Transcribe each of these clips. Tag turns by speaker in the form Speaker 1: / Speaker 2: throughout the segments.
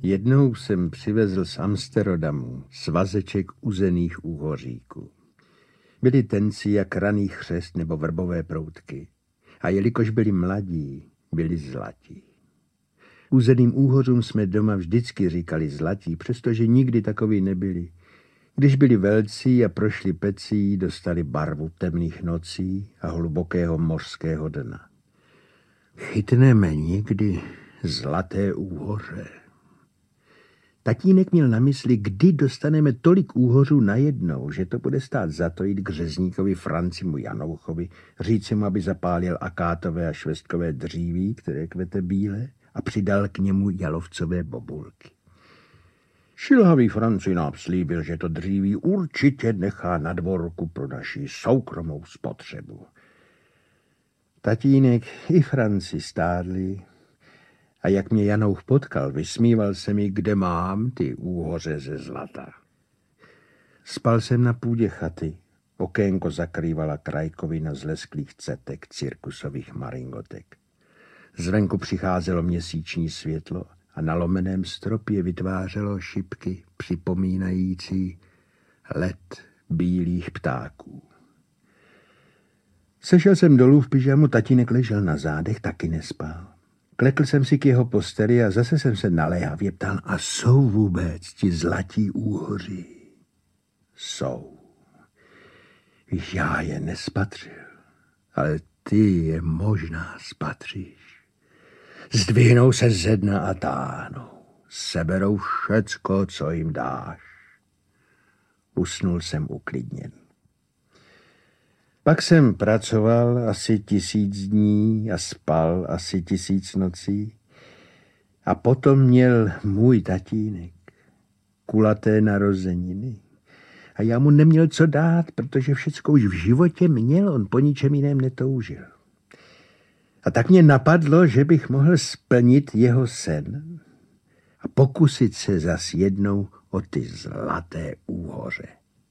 Speaker 1: Jednou jsem přivezl z Amsterodamu svazeček uzených úhoříků. Byli tenci jak raný chřest nebo vrbové proutky. A jelikož byli mladí, byli zlatí. Uzeným úhořům jsme doma vždycky říkali zlatí, přestože nikdy takoví nebyli. Když byli velcí a prošli pecí, dostali barvu temných nocí a hlubokého mořského dna. Chytneme někdy zlaté úhoře. Tatínek měl na mysli, kdy dostaneme tolik úhořů najednou, že to bude stát za to jít k řezníkovi Francimu Janouchovi, říci mu, aby zapálil akátové a švestkové dříví, které kvete bíle, a přidal k němu jalovcové bobulky. Šilhavý Franci nám slíbil, že to dříví určitě nechá na dvorku pro naši soukromou spotřebu. Tatínek i Franci stárli a jak mě Janouch potkal, vysmíval se mi, kde mám ty úhoře ze zlata. Spal jsem na půdě chaty. Okénko zakrývala krajkovina z lesklých cetek cirkusových maringotek. Zvenku přicházelo měsíční světlo a na lomeném stropě vytvářelo šipky připomínající let bílých ptáků. Sešel jsem dolů v pyžamu, tatínek ležel na zádech, taky nespal. Klekl jsem si k jeho posteli a zase jsem se naléhavě ptal, a jsou vůbec ti zlatí úhoři? Jsou. Víš, já je nespatřil, ale ty je možná spatříš. Zdvihnou se ze dna a táhnou. Seberou všecko, co jim dáš. Usnul jsem uklidněn. Pak jsem pracoval asi 1000 dní a spal asi 1000 nocí. A potom měl můj tatínek kulaté narozeniny. A já mu neměl co dát, protože všecko už v životě měl, on po ničem jiném netoužil. A tak mě napadlo, že bych mohl splnit jeho sen a pokusit se zas jednou o ty zlaté úhoře.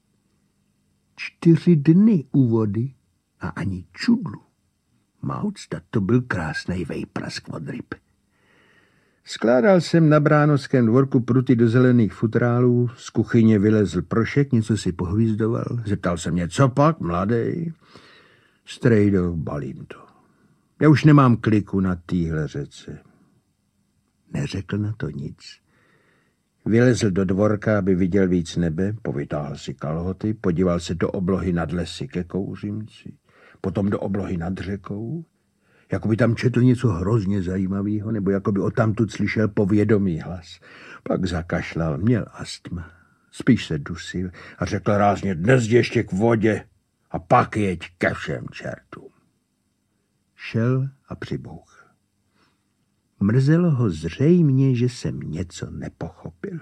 Speaker 1: 4 dny u vody a ani čudlu. Maucta, to byl krásnej vejprask od ryb. Skládal jsem na bránovském dvorku pruty do zelených futrálů, z kuchyně vylezl prošek, něco si pohvízdoval. Zeptal se mě, co pak, mladej? Strejdo, balím to. Já už nemám kliku na téhle řece. Neřekl na to nic. Vylezl do dvorka, aby viděl víc nebe, povytáhl si kalhoty, podíval se do oblohy nad lesy ke Kouřimci, potom do oblohy nad řekou, jako by tam četl něco hrozně zajímavého, nebo jako by odtamtud slyšel povědomý hlas. Pak zakašlal, měl astma, spíš se dusil a řekl rázně, dnes jdi ještě k vodě a pak jeď ke všem čertům. Šel a přibouchl. Mrzelo ho zřejmě, že jsem něco nepochopil.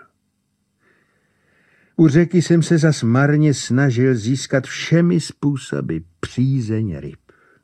Speaker 1: U řeky jsem se zas marně snažil získat všemi způsoby přízeň ryb.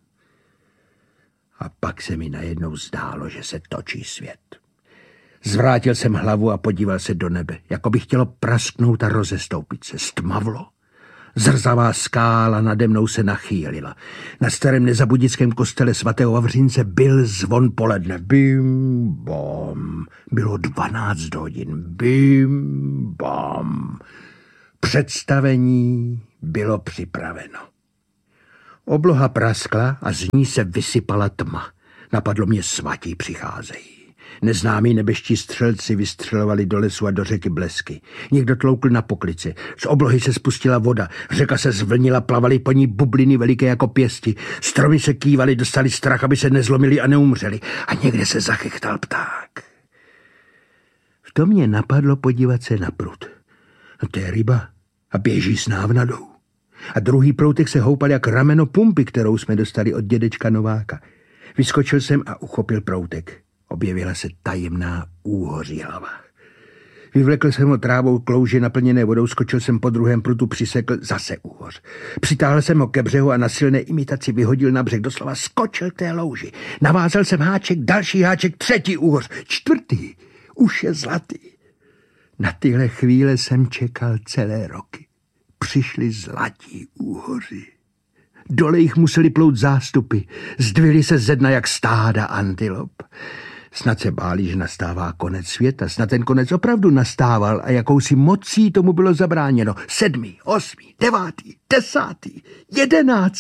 Speaker 1: A pak se mi najednou zdálo, že se točí svět. Zvrátil jsem hlavu a podíval se do nebe, jako by chtělo prasknout a rozestoupit se. Stmavlo. Zrzavá skála nade mnou se nachýlila. Na starém nezabudickém kostele svatého Vavřince byl zvon poledne. Bim, bom. Bylo 12 hodin. Bim, bom. Představení bylo připraveno. Obloha praskla a z ní se vysypala tma. Napadlo mě, svatí přicházejí. Neznámí nebeští střelci vystřelovali do lesu a do řeky blesky. Někdo tloukl na poklici. Z oblohy se spustila voda. Řeka se zvlnila, plavaly po ní bubliny veliké jako pěsti. Stromy se kývaly, dostali strach, aby se nezlomili a neumřeli. A někde se zachechtal pták. V tom mě napadlo podívat se na prut. No to je ryba a běží s návnadou. A druhý proutek se houpal jak rameno pumpy, kterou jsme dostali od dědečka Nováka. Vyskočil jsem a uchopil proutek. Objevila se tajemná úhoří hlava. Vyvlekl jsem ho trávou k louži naplněné vodou, skočil jsem po druhém prutu, přisekl zase úhoř. Přitáhl jsem ho ke břehu a na silné imitaci vyhodil na břeh, doslova skočil té louži. Navázal jsem háček, další háček, 3. úhoř, 4. už je zlatý. Na tyhle chvíle jsem čekal celé roky. Přišli zlatí úhoři. Dole jich museli plout zástupy, zdvihli se ze dna jak stáda antilop. Snad se báli, že nastává konec světa. Snad ten konec opravdu nastával a jakousi mocí tomu bylo zabráněno. 7., 8., 9., 10., 11.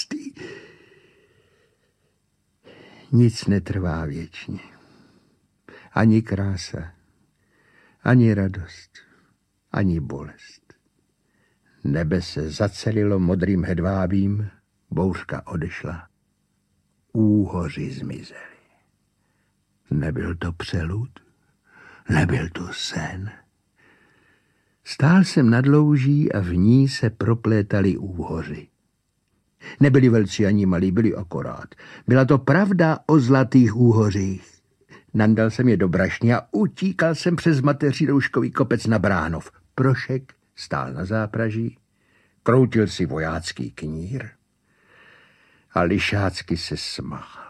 Speaker 1: Nic netrvá věčně. Ani krása, ani radost, ani bolest. Nebe se zacelilo modrým hedvábím, bouřka odešla. Úhoři zmizely. Nebyl to přelud, nebyl to sen. Stál jsem nad louží a v ní se proplétali úhoři. Nebyli velcí ani malí, byli akorát. Byla to pravda o zlatých úhořích. Nandal jsem je do brašny a utíkal jsem přes mateří rouškový kopec na Bránov. Prošek stál na zápraží, kroutil si vojácký knír a lišácky se smál.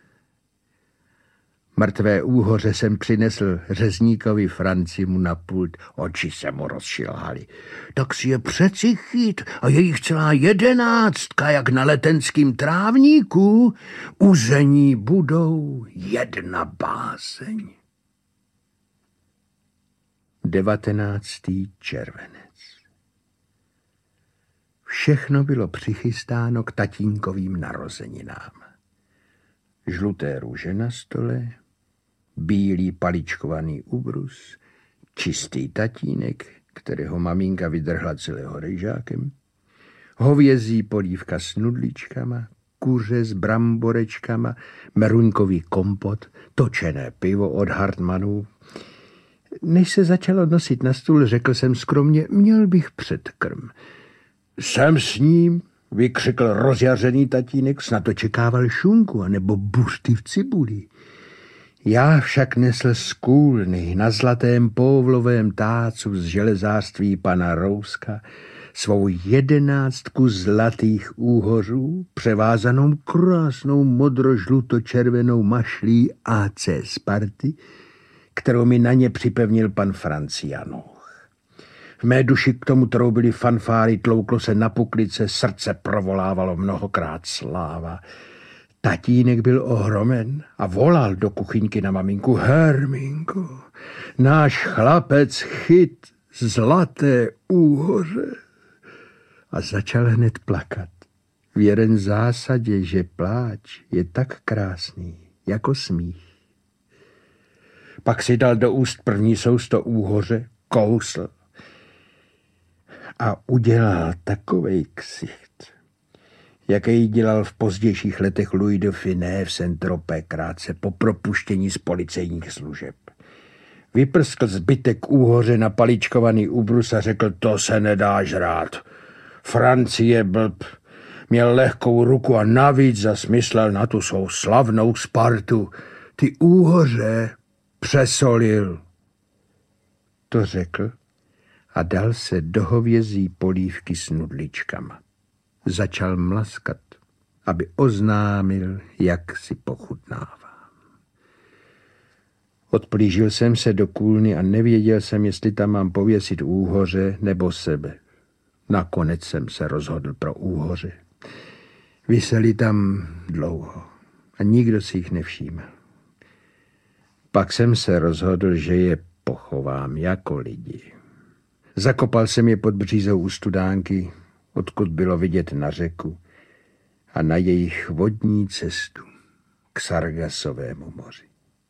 Speaker 1: Mrtvé úhoře jsem přinesl řezníkovi Francimu na pult. Oči se mu rozšilhaly. Tak si je přeci chyt a je jich celá 11, jak na letenským trávníku. Uzení budou 1 báseň. 19. červenec. Všechno bylo přichystáno k tatínkovým narozeninám. Žluté růže na stole, bílý paličkovaný ubrus, čistý tatínek, kterého maminka vydrhla celého rejžákem, hovězí polívka s nudličkama, kuře s bramborečkama, meruňkový kompot, točené pivo od Hartmannů. Než se začalo nosit na stůl, řekl jsem skromně, měl bych předkrm. Jsem s ním, vykřikl rozjařený tatínek, snad očekával šunku anebo buřty v cibuli. Já však nesl z kůlny na zlatém povlovém tácu z železářství pana Rouska svou 11 zlatých úhořů, převázanou krásnou modro-žluto-červenou mašlí AC Sparty, kterou mi na ně připevnil pan Francianoch. V mé duši k tomu troubily fanfáry, tlouklo se na puklice, srdce provolávalo mnohokrát sláva. Tatínek byl ohromen a volal do kuchyňky na maminku. Herminko, náš chlapec chyt zlaté úhoře. A začal hned plakat. Věren zásadě, že pláč je tak krásný jako smích. Pak si dal do úst první sousto úhoře, kousl a udělal takovej ksicht, jaký dělal v pozdějších letech Louis de Funès v Saint-Tropez krátce po propuštění z policejních služeb. Vyprskl zbytek úhoře na paličkovaný ubrus a řekl, to se nedá žrát. Francie blb, měl lehkou ruku a navíc zasmyslel na tu svou slavnou Spartu. Ty úhoře přesolil. To řekl a dal se do hovězí polívky s nudličkama. Začal mlaskat, aby oznámil, jak si pochutnávám. Odplížil jsem se do kůlny a nevěděl jsem, jestli tam mám pověsit úhoře nebo sebe. Nakonec jsem se rozhodl pro úhoře. Viseli tam dlouho a nikdo si jich nevšímal. Pak jsem se rozhodl, že je pochovám jako lidi. Zakopal jsem je pod břízou u studánky, odkud bylo vidět na řeku a na jejich vodní cestu k Sargasovému moři.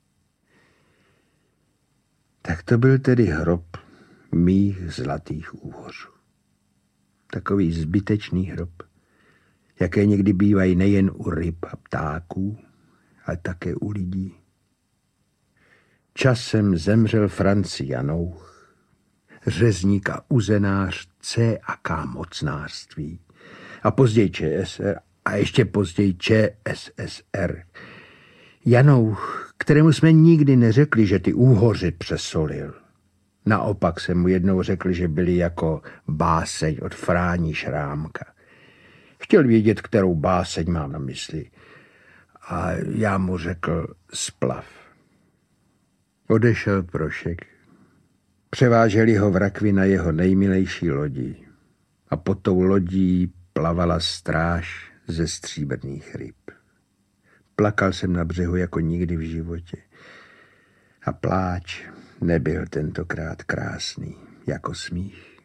Speaker 1: Tak to byl tedy hrob mých zlatých úhořů. Takový zbytečný hrob, jaké někdy bývají nejen u ryb a ptáků, ale také u lidí. Časem zemřel Francianoch, řezník a uzenář C a K mocnářství a později ČSR a ještě později ČSSR. Janouch, kterému jsme nikdy neřekli, že ty úhoři přesolil. Naopak jsem mu jednou řekl, že byli jako báseň od Fráni Šrámka. Chtěl vědět, kterou báseň mám na mysli. A já mu řekl Splav. Odešel Prošek. Převáželi ho v rakvi na jeho nejmilejší lodi. A pod tou lodí plavala stráž ze stříbrných ryb. Plakal jsem na břehu jako nikdy v životě. A pláč nebyl tentokrát krásný jako smích.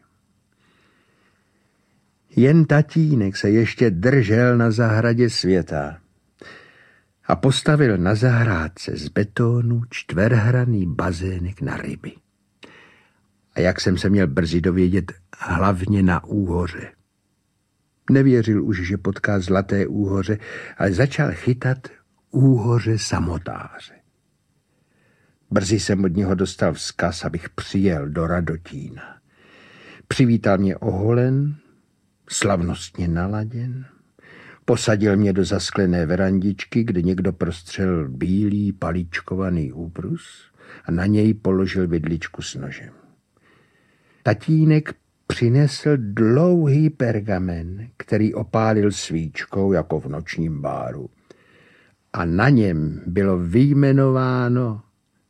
Speaker 1: Jen tatínek se ještě držel na zahradě světa a postavil na zahrádce z betonu čtverhranný bazének na ryby. A jak jsem se měl brzy dovědět, hlavně na úhoře. Nevěřil už, že potká zlaté úhoře, ale začal chytat úhoře samotáře. Brzy jsem od něho dostal vzkaz, abych přijel do Radotína. Přivítal mě oholen, slavnostně naladěn, posadil mě do zasklené verandičky, kde někdo prostřel bílý palíčkovaný úbrus a na něj položil vidličku s nožem. Tatínek přinesl dlouhý pergamen, který opálil svíčkou jako v nočním báru. A na něm bylo vyjmenováno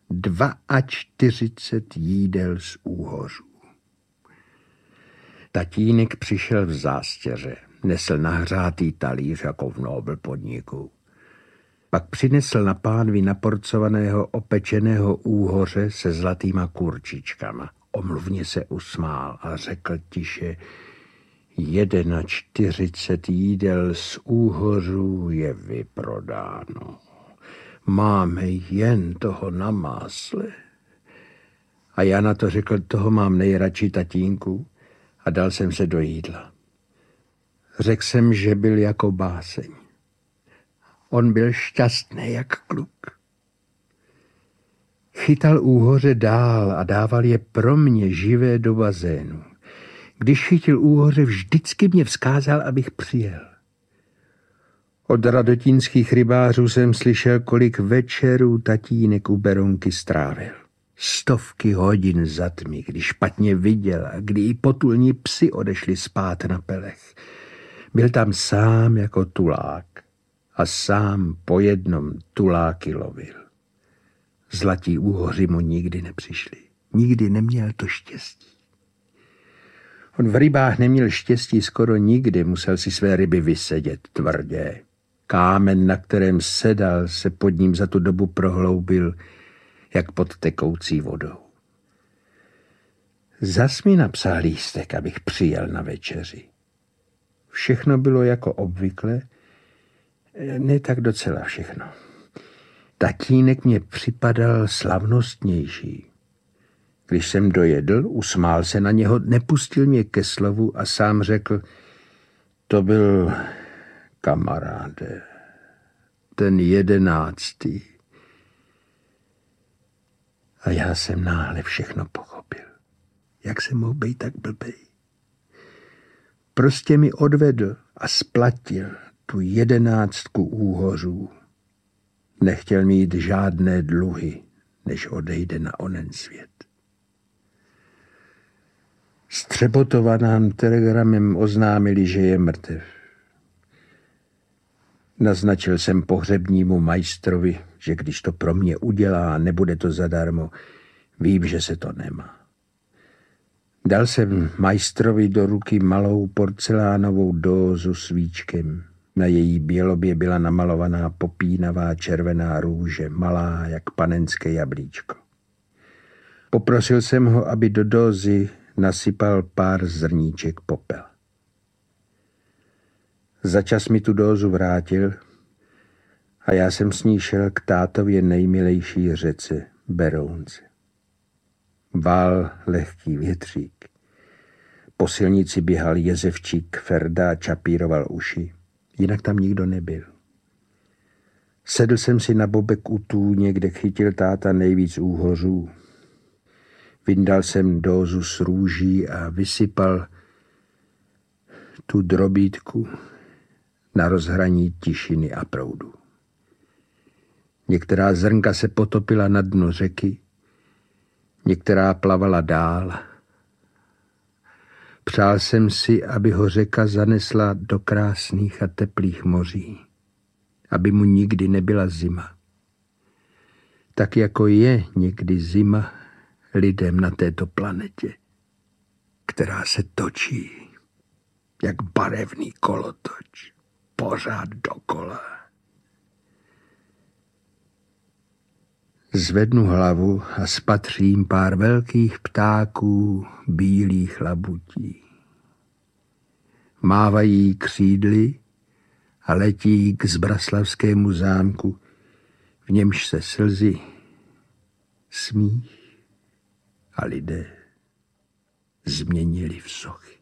Speaker 1: 42 jídel z úhořů. Tatínek přišel v zástěře, nesl nahřátý talíř jako v Nobel podniku. Pak přinesl na pánvi naporcovaného opečeného úhoře se zlatýma kurčičkama. Omluvně se usmál a řekl tiše: 41 jídel z úhořů je vyprodáno. Máme jen toho na másle. A já na to řekl: toho mám nejradši, tatínku, a dal jsem se do jídla. Řekl jsem, že byl jako báseň. On byl šťastný jak kluk. Chytal úhoře dál a dával je pro mě živé do bazénu. Když chytil úhoře, vždycky mě vzkázal, abych přijel. Od radotínských rybářů jsem slyšel, kolik večerů tatínek u Berounky strávil. 100 hodin za tmy, když špatně viděl a kdy i potulní psi odešli spát na pelech. Byl tam sám jako tulák a sám po jednom tuláky lovil. Zlatí úhoři mu nikdy nepřišli. Nikdy neměl to štěstí. On v rybách neměl štěstí skoro nikdy, musel si své ryby vysedět tvrdě. Kámen, na kterém sedal, se pod ním za tu dobu prohloubil, jak pod tekoucí vodou. Zas mi napsal lístek, abych přijel na večeři. Všechno bylo jako obvykle, ne tak docela všechno. Tatínek mě připadal slavnostnější. Když jsem dojedl, usmál se na něho, nepustil mě ke slovu a sám řekl: to byl kamaráde, ten 11. A já jsem náhle všechno pochopil. Jak jsem mohl být tak blbej? Prostě mi odvedl a splatil tu 11 úhořů. Nechtěl mít žádné dluhy, než odejde na onen svět. S Třebotova telegramem oznámili, že je mrtev. Naznačil jsem pohřebnímu majstrovi, že když to pro mě udělá, nebude to zadarmo, vím, že se to nemá. Dal jsem majstrovi do ruky malou porcelánovou dózu s víčkem. Na její bělobě byla namalovaná popínavá červená růže, malá jak panenské jablíčko. Poprosil jsem ho, aby do dózy nasypal pár zrníček popela. Začas mi tu dózu vrátil a já jsem s ní šel k tátově nejmilejší řece Berounce. Vál lehký větřík. Po silnici běhal jezevčík Ferda a čapíroval uši. Jinak tam nikdo nebyl. Sedl jsem si na bobek u tůně, kde chytil táta nejvíc úhořů. Vyndal jsem dózu s růží a vysypal tu drobítku na rozhraní tišiny a proudu. Některá zrnka se potopila na dno řeky, některá plavala dál. Přál jsem si, aby ho řeka zanesla do krásných a teplých moří, aby mu nikdy nebyla zima. Tak jako je někdy zima lidem na této planetě, která se točí jak barevný kolotoč, pořád dokola. Zvednu hlavu a spatřím pár velkých ptáků bílých labutí. Mávají křídly a letí k Zbraslavskému zámku, v němž se slzy, smích a lidé změnili v sochy.